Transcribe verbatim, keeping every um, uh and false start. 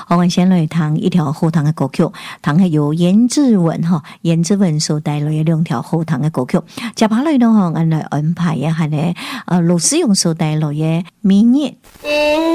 我哋先來聽一條好聽嘅歌曲，聽係由顏志文哈顏志文所帶來嘅兩條好聽嘅歌曲。接下來呢，我哋來安排一下咧，誒，羅思榮所帶來嘅《明月》。